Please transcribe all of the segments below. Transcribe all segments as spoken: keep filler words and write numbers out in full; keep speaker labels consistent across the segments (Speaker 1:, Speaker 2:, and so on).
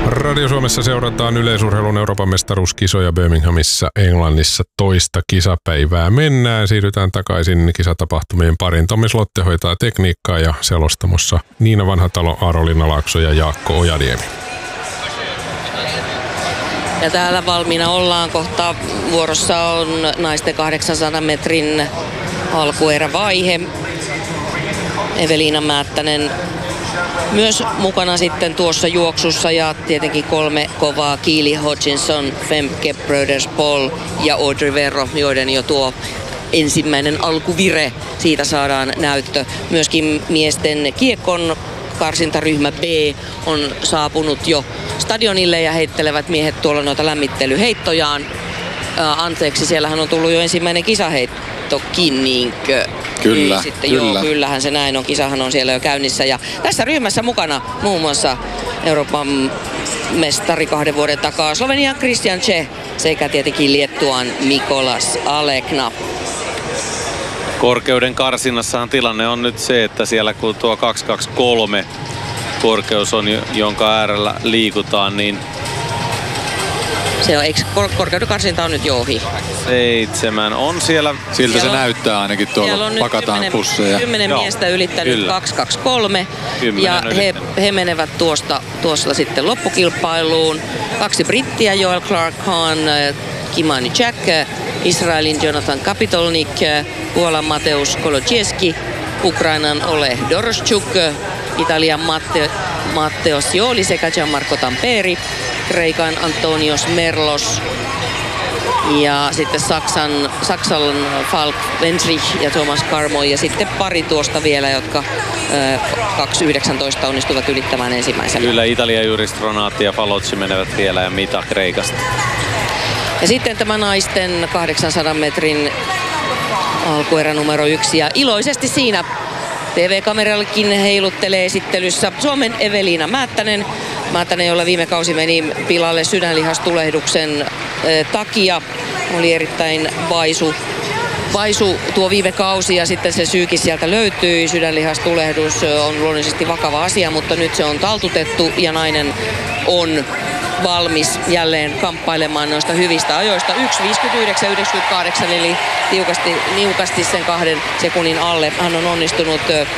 Speaker 1: Radio Suomessa seurataan yleisurheilun Euroopan mestaruuskisoja Birminghamissa Englannissa. Toista kisapäivää mennään. Siirrytään takaisin kisatapahtumien pariin. Tommi Slotte hoitaa tekniikkaa ja selostamossa Niina Vanhatalo, Aaro-Liina Laakso ja Jaakko Ojaniemi.
Speaker 2: Ja täällä valmiina ollaan. Kohta vuorossa on naisten kahdeksansadan metrin alkuerävaihe. Eveliina Määttänen myös mukana sitten tuossa juoksussa ja tietenkin kolme kovaa: Keely Hodgkinson, Femke Brothers-Paul ja Audrey Verro, joiden jo tuo ensimmäinen alkuvire, siitä saadaan näyttö. Myöskin miesten kiekon karsintaryhmä B on saapunut jo stadionille ja heittelevät miehet tuolla noita lämmittelyheittojaan. Ää, anteeksi, siellähän on tullut jo ensimmäinen kisaheittokin, niinkö?
Speaker 3: Kyllä,
Speaker 2: sitten,
Speaker 3: kyllä.
Speaker 2: Joo, kyllähän se näin on. Kisahan on siellä jo käynnissä. Ja tässä ryhmässä mukana muun muassa Euroopan mestari kahden vuoden takaa Slovenian Christian Che sekä tietenkin Liettuan Mikolas Alekna.
Speaker 4: Korkeuden karsinnassahan tilanne on nyt se, että siellä kun tuo kaksi kaksi kolme korkeus on, jonka äärellä liikutaan, niin
Speaker 2: se on, eikö korkeuden karsinta on nyt jo ohi?
Speaker 4: Seitsemän on siellä.
Speaker 3: Siltä se
Speaker 2: on,
Speaker 3: näyttää ainakin tuolla, pakataan
Speaker 2: kymmenen,
Speaker 3: pusseja.
Speaker 2: Kymmenen
Speaker 4: Joo,
Speaker 2: miestä ylittänyt
Speaker 4: kyllä.
Speaker 2: kaksi kaksi kolme ja he,
Speaker 4: ylittänyt.
Speaker 2: he menevät tuosta, tuosta sitten loppukilpailuun. Kaksi brittiä, Joel Clark Hahn, Kimani Jack, Israelin Jonathan Kapitolnik, Puolan Mateusz Kolodziejski, Ukrainan Ole Doroschuk, Italian Matte, Matteo Scioli sekä Gianmarco Tamperi, Kreikan Antonios Merlos ja sitten Saksan, Saksan Falk Wendrich ja Thomas Carmoy ja sitten pari tuosta vielä, jotka kaksi yhdeksäntoista onnistuvat ylittämään ensimmäisenä.
Speaker 4: Kyllä, Italia juuri Stronati ja Falocci menevät vielä ja Mita Kreikasta.
Speaker 2: Ja sitten tämä naisten kahdeksansadan metrin alkuerä numero yksi ja iloisesti siinä T V-kamerallekin heiluttelee esittelyssä Suomen Eveliina Määttänen. Määttänen, jolla viime kausi meni pilalle sydänlihastulehduksen äh, takia. Oli erittäin vaisu, vaisu tuo viime kausi ja sitten se syykin sieltä löytyi. Sydänlihastulehdus on luonnollisesti vakava asia, mutta nyt se on taltutettu ja nainen on valmis jälleen kamppailemaan noista hyvistä ajoista. yksi viisikymmentäyhdeksän yhdeksänkymmentäkahdeksan eli tiukasti, niukasti sen kahden sekunnin alle. Hän on onnistunut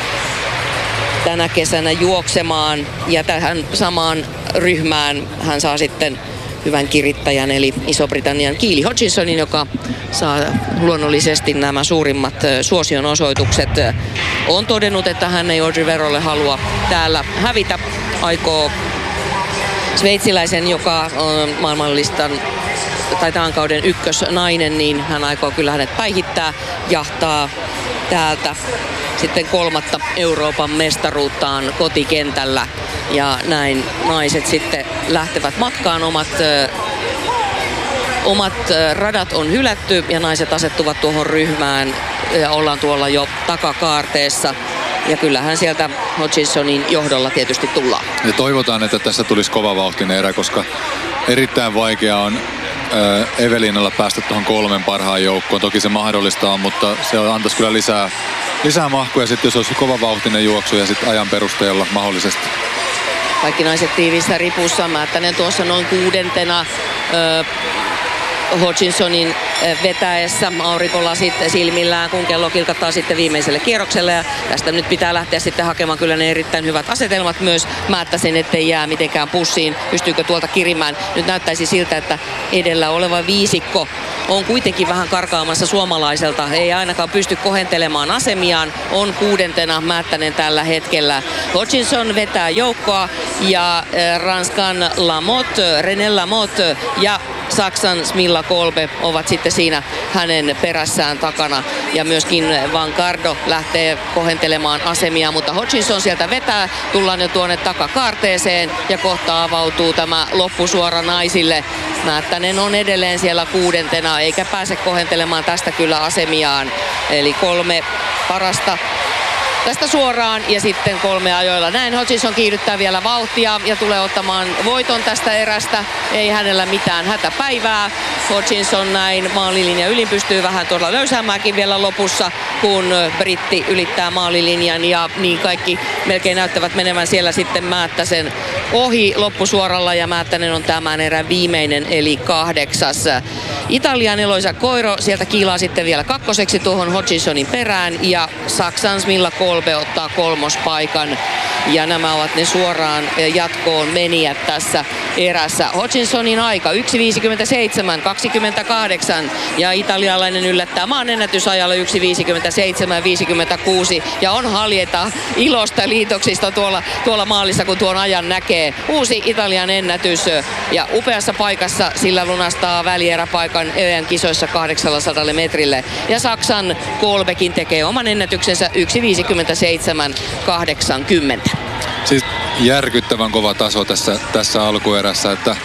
Speaker 2: tänä kesänä juoksemaan ja tähän samaan ryhmään hän saa sitten hyvän kirittäjän eli Iso-Britannian Keely Hodgkinsonin, joka saa luonnollisesti nämä suurimmat suosion osoitukset. On todennut, että hän ei Audrey Verrolle halua täällä hävitä. Aikoo sveitsiläisen, joka on maailmanlistan tai tämän kauden ykkösnainen, niin hän aikoo kyllä hänet päihittää, jahtaa täältä sitten kolmatta Euroopan mestaruuttaan kotikentällä. Ja näin naiset sitten lähtevät matkaan, omat, ö, omat radat on hylätty ja naiset asettuvat tuohon ryhmään ja ollaan tuolla jo takakaarteessa. Ja kyllähän sieltä Hodgkinsonin johdolla tietysti tullaan.
Speaker 3: Ja toivotaan, että tässä tulisi kova vauhtinen erä, koska erittäin vaikea on äh, Eveliinalla päästä tuohon kolmen parhaan joukkoon. Toki se mahdollistaa, mutta se antaisi kyllä lisää, lisää mahkuja sitten, jos olisi kova vauhtinen juoksu ja sitten ajan perusteella mahdollisesti.
Speaker 2: Kaikki naiset tiivissä ripussa. Määttänen tuossa noin kuudentena. Öö, Hodgkinsonin vetäessä aurinkolasit silmillään, kun kello kilkattaa sitten viimeiselle kierrokselle. Ja tästä nyt pitää lähteä sitten hakemaan kyllä ne erittäin hyvät asetelmat myös. Määttäsen, ettei jää mitenkään pussiin. Pystyykö tuolta kirimään? Nyt näyttäisi siltä, että edellä oleva viisikko on kuitenkin vähän karkaamassa suomalaiselta. Ei ainakaan pysty kohentelemaan asemiaan. On kuudentena Määttänen tällä hetkellä. Hodgkinson vetää joukkoa ja Ranskan Lamotte, René Lamotte ja Saksan Smilla Kolbe ovat sitten siinä hänen perässään takana. Ja myöskin Van Gardo lähtee kohentelemaan asemia, mutta Hodgkinson sieltä vetää. Tullaan jo tuonne takakaarteeseen ja kohta avautuu tämä loppusuora naisille. Määttänen on edelleen siellä kuudentena eikä pääse kohentelemaan tästä kyllä asemiaan. Eli kolme parasta tästä suoraan ja sitten kolme ajoilla. Näin Hodgkinson kiihdyttää vielä vauhtia ja tulee ottamaan voiton tästä erästä. Ei hänellä mitään hätäpäivää. Hodgkinson näin maalilinja ylin pystyy vähän tuolla löysäämäänkin vielä lopussa, kun britti ylittää maalilinjan ja niin kaikki melkein näyttävät menevän siellä sitten Määttäsen ohi loppusuoralla ja Määttänen on tämän erän viimeinen eli kahdeksas. Italian Eloisa Koiro sieltä kiilaa sitten vielä kakkoseksi tuohon Hodgsonin perään ja Saksan Smilla Kolbe ottaa kolmospaikan. Ja nämä ovat ne suoraan jatkoon menijät tässä erässä. Hodgsonin aika yksi viisikymmentäseitsemän kaksikymmentäkahdeksan ja italialainen yllättää maan ennätysajalle yksi viisikymmentäseitsemän viisikymmentäkuusi ja on haljeta ilosta liitoksista tuolla, tuolla maalissa, kun tuon ajan näkee. Uusi Italian ennätys ja upeassa paikassa sillä lunastaa välieräpaikan E M-kisoissa kahdeksansataa metrille. Ja Saksan Kolbekin tekee oman ennätyksensä yksi viisikymmentäseitsemän kahdeksankymmentä.
Speaker 3: Siis järkyttävän kova taso tässä, tässä alkuerässä, että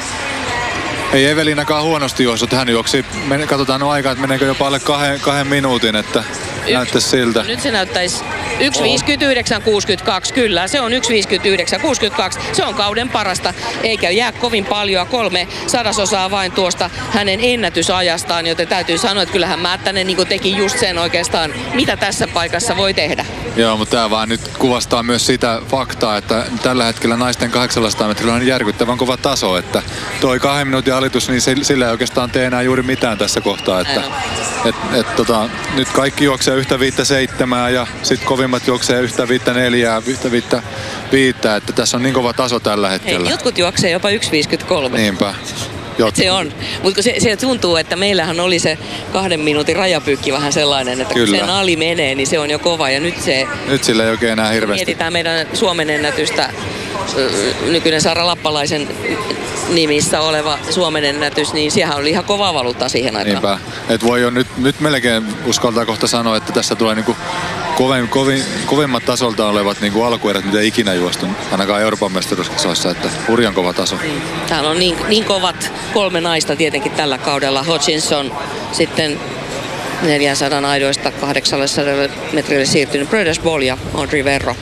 Speaker 3: ei Evelinakaan huonosti juossut. Hän juoksi, katsotaan aikaa, että meneekö jopa alle kahden, kahden minuutin, että näyttäisi siltä.
Speaker 2: Nyt se näyttäisi yksi viisikymmentäyhdeksän kuusikymmentäkaksi, kyllä se on yksi viisikymmentäyhdeksän kuusikymmentäkaksi, se on kauden parasta, eikä jää kovin paljon, kolme sadasosaa vain tuosta hänen ennätysajastaan, joten täytyy sanoa, että kyllähän Määttänen niin teki just sen oikeastaan, mitä tässä paikassa voi tehdä.
Speaker 3: Joo, mutta tämä vaan nyt kuvastaa myös sitä faktaa, että tällä hetkellä naisten kahdeksansataa metrillä on järkyttävän kova taso, että toi kahden minuutin alitus, niin sillä ei oikeastaan tee enää juuri mitään tässä kohtaa, että et, et, tota, nyt kaikki juoksee yhtä viittä seitsemää ja sitten kovimmat juoksee yhtä viittä neljää, yhtä viittä viittä, että tässä on niin kova taso tällä hetkellä.
Speaker 2: Hei, jotkut juoksee jopa yksi viisikymmentäkolme.
Speaker 3: Niinpä. Jotkut.
Speaker 2: Se on, mutta se, se tuntuu, että meillähän oli se kahden minuutin rajapyykki vähän sellainen, että
Speaker 3: Kyllä.
Speaker 2: kun sen ali menee, niin se on jo kova ja nyt se...
Speaker 3: Nyt sillä ei oikein enää hirveästi.
Speaker 2: Mietitään meidän Suomen ennätystä, nykyinen Saara Lappalaisen nimissä oleva Suomen ennätys, niin siellä oli ihan kova valuutta siihen aikaan.
Speaker 3: Niinpä. Et voi jo nyt, nyt melkein uskaltaa kohta sanoa, että tässä tulee niinku kovin, kovin, kovimmat tasolta olevat niinku alkuerät, mitä ikinä juostu, ainakaan Euroopan mestaruuskisoissa, että hurjan kova taso.
Speaker 2: Täällä on niin, niin kovat kolme naista tietenkin tällä kaudella. Hodgson sitten neljäsataa aidoista kahdeksansataa metrille siirtynyt Brothers Ball ja Audrey Verro.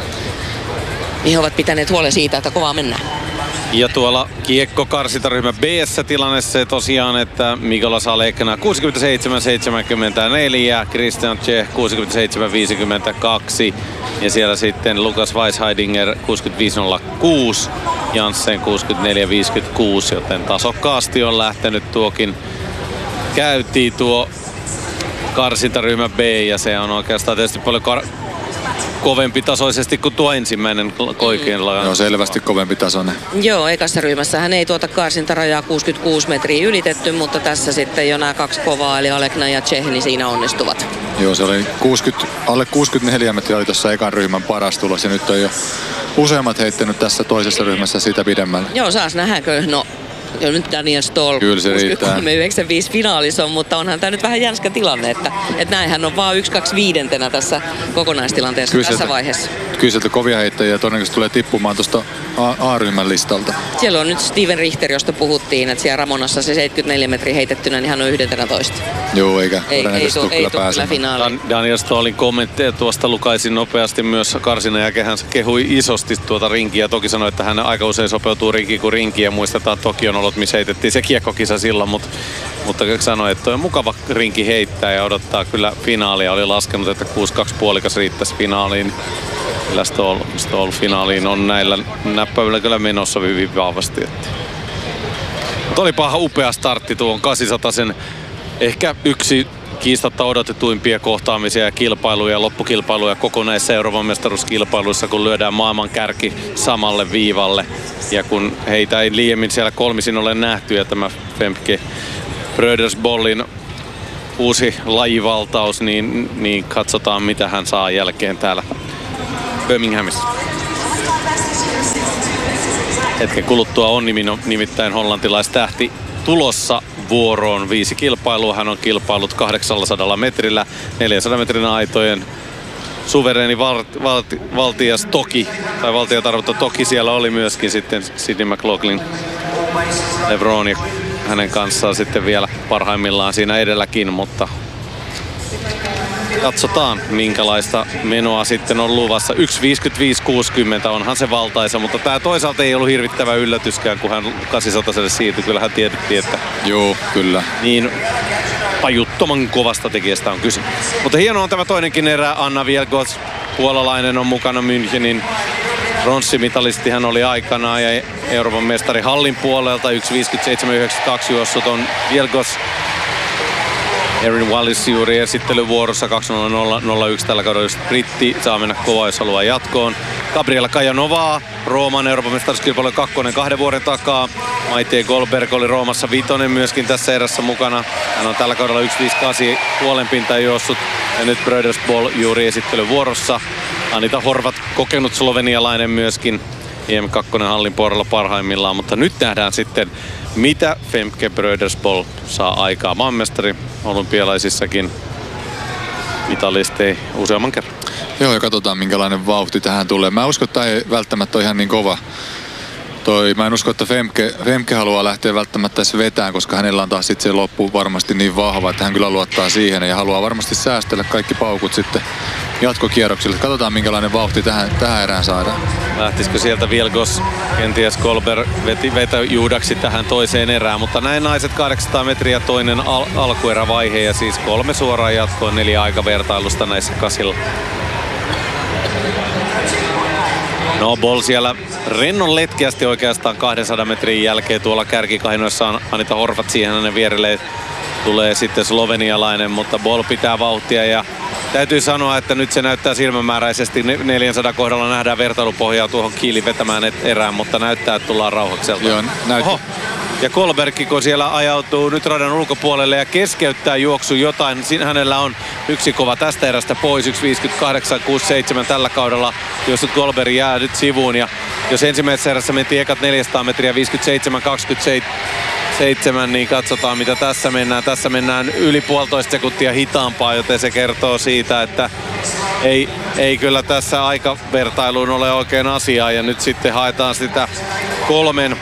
Speaker 2: Niin he ovat pitäneet huolen siitä, että kovaa mennään.
Speaker 4: Ja tuolla kiekkokarsintaryhmä B:ssä tilanne se tosiaan, että Mikola Salekna kuusikymmentäseitsemän seitsemänkymmentäneljä, Christian Czech kuusikymmentäseitsemän viisikymmentäkaksi ja siellä sitten Lukas Weisheidinger kuusikymmentäviisi nolla kuusi, Janssen kuusikymmentäneljä viisikymmentäkuusi, joten tasokkaasti on lähtenyt tuokin. Käytiin tuo karsintaryhmä B ja se on oikeastaan tietysti paljon kar- kovempi tasoisesti kuin tuo ensimmäinen koikeilla.
Speaker 3: Joo, selvästi kovempi tasoinen.
Speaker 2: Joo, ekassa ryhmässä hän ei tuota karsintarajaa kuusikymmentäkuusi metriä ylitetty, mutta tässä sitten jo nämä kaksi kovaa, eli Alekna ja Czech, niin siinä onnistuvat.
Speaker 3: Joo, se oli kuusikymmentä, alle kuusikymmentäneljä metriä oli tuossa ekan ryhmän paras tulos ja nyt on jo useammat heittänyt tässä toisessa ryhmässä sitä pidemmälle.
Speaker 2: Joo, saas nähdäänkö? No, jo nyt Daniel Stoll kuusikymmentäkolme yhdeksänkymmentäviisi finaalissa on, mutta onhan tämä nyt vähän jänskä tilanne, että, että näinhän on vaan yksi kaksi viidentenä tässä kokonaistilanteessa kyllä tässä sieltä, vaiheessa.
Speaker 3: Kyllä sieltä kovia heittäjiä todennäköisesti tulee tippumaan tuosta A-ryhmän listalta.
Speaker 2: Siellä on nyt Steven Richter, josta puhuttiin, että siellä Ramonassa se seitsemänkymmentäneljä metriä heitettynä, niin hän on yhdentoista.
Speaker 3: Joo, eikä
Speaker 2: ei, ei, tu, ei tule kyllä finaaliin.
Speaker 4: Daniel Stollin kommentteja tuosta lukaisin nopeasti myös karsinnan jälkeen. Hän kehui isosti tuota rinkiä. Toki sanoi, että hän aika usein sopeutuu rinkiin kuin rinkiin ja muistetaan Tokion olot, missä heitettiin se kiekkokisa silloin, mutta, mutta sanoi, että on mukava rinki heittää ja odottaa kyllä finaalia. Oli laskenut, että kuusi kaksi puolikas riittäisi finaaliin. Kyllä Stoll, Stoll finaaliin on näillä näppäivillä kyllä menossa hyvin vahvasti. Mutta oli paha upea startti tuon kahdeksansataa, ehkä yksi kiistatta odotetuimpia kohtaamisia ja kilpailuja, loppukilpailuja kokonaisessa Euroopan mestaruuskilpailuissa, kun lyödään maailman kärki samalle viivalle. Ja kun heitä ei liiemmin siellä kolmisin ole nähty ja tämä Femke Brothers Ballin uusi lajivaltaus, niin, niin katsotaan mitä hän saa jälkeen täällä Birminghamissa. Hetken kuluttua on nimittäin hollantilaistähti tulossa vuoroon. Viisi kilpailua. Hän on kilpailut kahdeksansataa metrillä, neljänsadan metrin aitojen suvereeni val, val, valtias Toki, tai valtiotarvotta Toki siellä oli myöskin sitten Sidney McLaughlin, LeBron ja hänen kanssaan sitten vielä parhaimmillaan siinä edelläkin, mutta katsotaan minkälaista menoa sitten on luvassa. yksi viisikymmentäviisi kuusikymmentä onhan se valtaisa, mutta tämä toisaalta ei ollut hirvittävä yllätyskään, kun hän kahdeksansataa siirtyi. Kyllähän tiedettiin, että
Speaker 3: joo, kyllä.
Speaker 4: Niin pajuttoman kovasta tekijästä on kyse. Mutta hieno on tämä toinenkin erä. Anna Vielgots, puolalainen, on mukana Münchenin Pronssimitalisti hän oli aikanaan ja Euroopan mestari hallin puolelta. yksi viisikymmentäseitsemän yhdeksänkymmentäkaksi juossut on Vilgos. Erin Wallis juuri esittelyvuorossa kaksi nolla nolla yksi tällä kaudella. Britti saa mennä kovaa, jos haluaa jatkoon. Gabriela Kajanova, Rooman Euroopan mestaruuskilpailun kakkonen kahden vuoden takaa. Maite Goldberg oli Roomassa vitonen myöskin tässä erässä mukana. Hän on tällä kaudella yksi viisikymmentäkahdeksan puolenpinta juossut. Ja nyt Brothers Ball juuri esittelyvuorossa. Anita Horvat, kokenut slovenialainen myöskin. I M kaksi hallin puolella parhaimmillaan, mutta nyt nähdään sitten, mitä Femke Brothers Ball saa aikaa. Maanmestari olympialaisissakin, mitalisti useamman kerran.
Speaker 3: Joo, ja katsotaan minkälainen vauhti tähän tulee. Mä uskon, että tämä ei välttämättä ole ihan niin kova. Toi, mä en usko, että Femke, Femke haluaa lähteä välttämättä edes vetään, koska hänellä on taas sitten se loppu varmasti niin vahva, että hän kyllä luottaa siihen ja haluaa varmasti säästellä kaikki paukut sitten jatkokierroksille. Katsotaan minkälainen vauhti tähän, tähän erään saadaan.
Speaker 4: Lähtisikö sieltä Vilgos, kenties Goldberg veti vetäjuhdaksi tähän toiseen erään, mutta näin naiset kahdeksansataa metriä toinen al- alkuerävaihe ja siis kolme suoraan jatkoon, neljä aikavertailusta näissä kasilla. No Ball siellä rennon letkeästi oikeastaan kahdensadan metrin jälkeen tuolla kärkikainoissa on Anita Horvat, siihen hänen vierelleen tulee sitten slovenialainen, mutta Ball pitää vauhtia ja täytyy sanoa, että nyt se näyttää silmämääräisesti neljäsataa kohdalla nähdään vertailupohjaa tuohon kiilin vetämään erään, mutta näyttää, että tullaan rauhakselta.
Speaker 3: Joo, näyttää.
Speaker 4: Ja Goldberg, kun siellä ajautuu nyt radan ulkopuolelle ja keskeyttää juoksu jotain, hänellä on yksi kova tästä erästä pois, yksi viisikymmentäkahdeksan kuusikymmentäseitsemän tällä kaudella, jos nyt Goldberg jää nyt sivuun. Ja jos ensimmäisessä erässä mentiin ekat neljäsataa metriä viisikymmentäseitsemän kaksikymmentäseitsemän, niin katsotaan mitä tässä mennään. Tässä mennään yli puolitoista sekuntia hitaampaa, joten se kertoo siitä, että ei, ei kyllä tässä aikavertailuun ole oikein asiaa. Ja nyt sitten haetaan sitä kolmen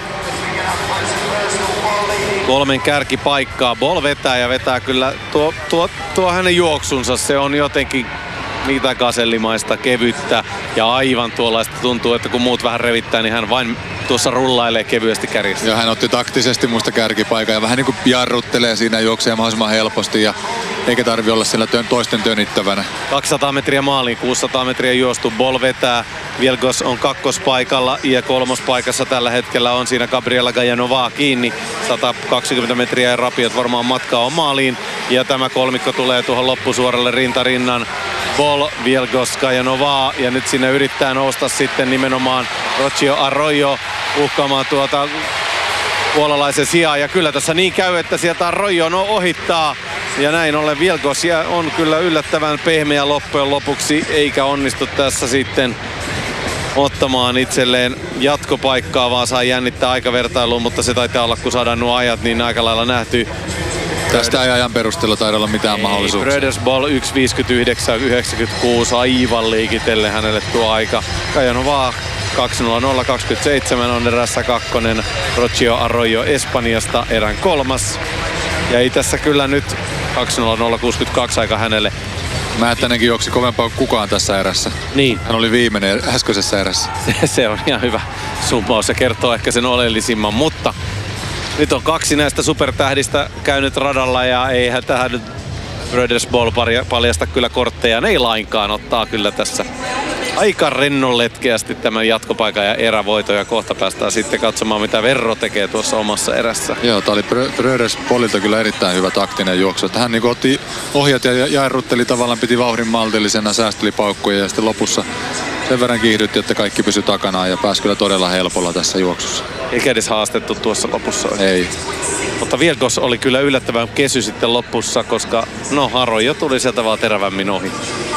Speaker 4: Kolmen kärkipaikkaa. Ball vetää ja vetää kyllä tuo, tuo, tuo hänen juoksunsa. Se on jotenkin mitä gasellimaista, kevyttä ja aivan tuollaista. Tuntuu, että kun muut vähän revittää, niin hän vain tuossa rullailee kevyesti kärjessä.
Speaker 3: Ja hän otti taktisesti muista kärkipaikan ja vähän niin kuin jarruttelee siinä, juoksee mahdollisimman helposti ja eikä tarvi olla siellä toisten tönittävänä.
Speaker 4: kaksisataa metriä maaliin, kuusisataa metriä juostu. Ball vetää. Vilgos on kakkospaikalla ja kolmospaikassa tällä hetkellä on siinä Gabriela Gajanova kiinni. sata kaksikymmentä metriä ja rapiot varmaan matkaa on maaliin. Ja tämä kolmikko tulee tuohon loppusuoralle rintarinnan. Ball, Vilgos, Gajanova ja nyt sinne yrittää nousta sitten nimenomaan Rocio Arroyo uhkaamaan tuota puolalaisen sijaan. Ja kyllä tässä niin käy, että sieltä Arroyo no ohittaa. Ja näin ollen Vilgos on kyllä yllättävän pehmeä loppujen lopuksi, eikä onnistu tässä sitten ottamaan itselleen jatkopaikkaa, vaan saa jännittää aikavertailuun, mutta se taitaa olla, kun saadaan nuo ajat, niin aika lailla nähty.
Speaker 3: Tästä ei ajan perusteella taida olla mitään ei, mahdollisuuksia.
Speaker 4: Brothers Ball yksi viisikymmentäyhdeksän yhdeksänkymmentäkuusi, aivan liikitelle hänelle tuo aika. Kajanova kaksi nolla nolla kaksikymmentäseitsemän on erässä kakkonen. Rocio Arroyo Espanjasta erän kolmas. Ja ei tässä kyllä nyt kaksi nolla nolla kuusikymmentäkaksi aika hänelle.
Speaker 3: Määttänenkin juoksi kovempaa kuin kukaan tässä erässä.
Speaker 4: Niin.
Speaker 3: Hän oli viimeinen äskeisessä erässä.
Speaker 4: Se, se on ihan hyvä summaus. Se kertoo ehkä sen oleellisimman, mutta nyt on kaksi näistä supertähdistä käynyt radalla ja eihän tähän nyt Brothers Ball paljasta kyllä kortteja. Ne ei lainkaan, ottaa kyllä tässä aika rennonletkeästi tämän jatkopaikan ja erävoito ja kohta päästään sitten katsomaan mitä Verro tekee tuossa omassa erässä.
Speaker 3: Joo, tää oli Brothers Ballilta kyllä erittäin hyvä taktinen juoksu. Että hän niin otti ohjat ja jarrutteli tavallaan, piti vauhdin maltillisena, säästeli paukkuja ja sitten lopussa sen verran kiihdytti, että kaikki pysyi takanaan ja pääsi kyllä todella helpolla tässä juoksussa.
Speaker 4: Eikä edes haastettu tuossa lopussa.
Speaker 3: Ei.
Speaker 4: Mutta Vilgos oli kyllä yllättävän kesy sitten lopussa, koska no Arroyo tuli sieltä vaan terävämmin ohi.